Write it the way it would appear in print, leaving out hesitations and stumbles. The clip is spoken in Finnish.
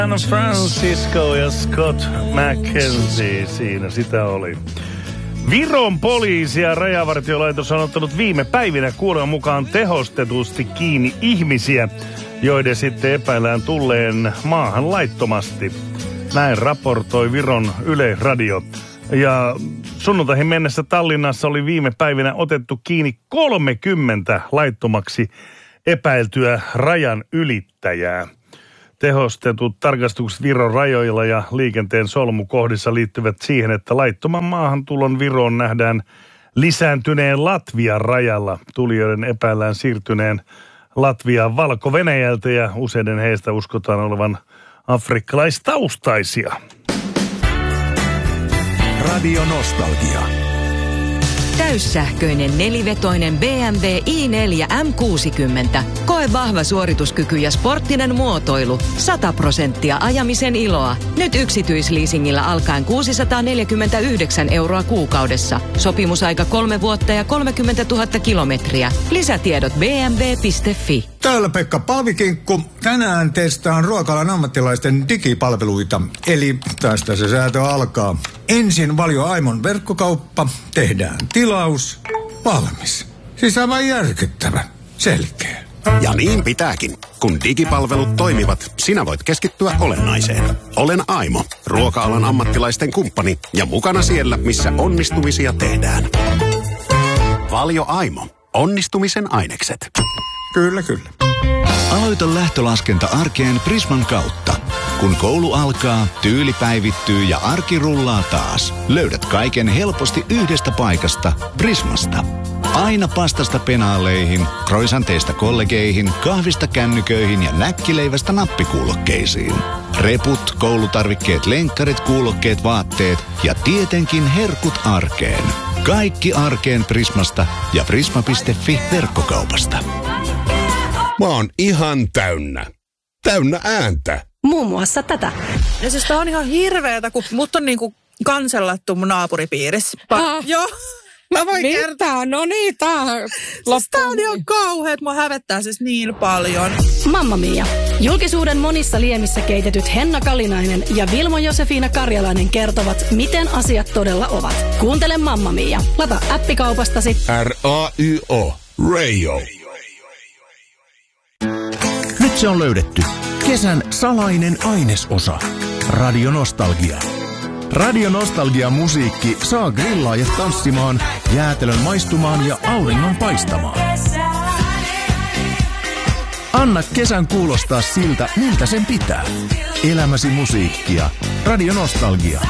San Francisco ja Scott McKenzie siinä sitä oli. Viron poliisi ja rajavartiolaitos on ottanut viime päivinä kuuleman mukaan tehostetusti kiinni ihmisiä, joiden sitten epäillään tulleen maahan laittomasti. Näin raportoi Viron Yleisradio. Ja sunnuntaihin mennessä Tallinnassa oli viime päivinä otettu kiinni 30 laittomaksi epäiltyä rajan ylittäjää. Tehostetut tarkastukset Viron rajoilla ja liikenteen solmukohdissa liittyvät siihen, että laittoman maahantulon Viroon nähdään lisääntyneen Latvian rajalla. Tulijoiden epäillään siirtyneen Latviaan Valko-Venäjältä ja useiden heistä uskotaan olevan afrikkalaistaustaisia. Radio Nostalgia. Täyssähköinen nelivetoinen BMW i4 M60. Koe vahva suorituskyky ja sporttinen muotoilu. 100% ajamisen iloa. Nyt yksityisleasingillä alkaen 649 € kuukaudessa. Sopimusaika 3 vuotta ja 30 000 kilometriä. Lisätiedot bmw.fi. Täällä Pekka Paavikinkku. Tänään testaan ruokalan ammattilaisten digipalveluita. Eli tästä se säätö alkaa. Ensin Valio Aimon verkkokauppa. Tehdään tilaus. Valmis. Siis aivan järkyttävä. Selkeä. Ja niin pitääkin. Kun digipalvelut toimivat, sinä voit keskittyä olennaiseen. Olen Aimo, ruoka-alan ammattilaisten kumppani ja mukana siellä, missä onnistumisia tehdään. Valio Aimo. Onnistumisen ainekset. Kyllä, kyllä. Aloita lähtölaskenta arkeen Prisman kautta. Kun koulu alkaa, tyyli päivittyy ja arki rullaa taas. Löydät kaiken helposti yhdestä paikasta, Prismasta. Aina pastasta penaaleihin, kroisanteista kollegeihin, kahvista kännyköihin ja näkkileivästä nappikuulokkeisiin. Reput, koulutarvikkeet, lenkkarit, kuulokkeet, vaatteet ja tietenkin herkut arkeen. Kaikki arkeen Prismasta ja prisma.fi verkkokaupasta. Mä oon ihan täynnä. Täynnä ääntä. Muun muassa tätä. Ja siis tää on ihan hirveetä, kun mut on niinku kansellattu mun naapuripiirissä. Joo. Mä voin kertoa. No niin, siis tää on ihan kauheet. Mua hävettää siis niin paljon. Mamma Mia. Julkisuuden monissa liemissä keitetyt Henna Kalinainen ja Vilmo Josefina Karjalainen kertovat, miten asiat todella ovat. Kuuntele Mamma Mia. Lata appikaupastasi. R-A-Y-O. Radio. Nyt se on löydetty. Kesän salainen ainesosa. Radio Nostalgia. Radio Nostalgia musiikki saa grillaajat tanssimaan, jäätelön maistumaan ja auringon paistamaan. Anna kesän kuulostaa siltä, miltä sen pitää. Elämäsi musiikkia. Radio Nostalgia.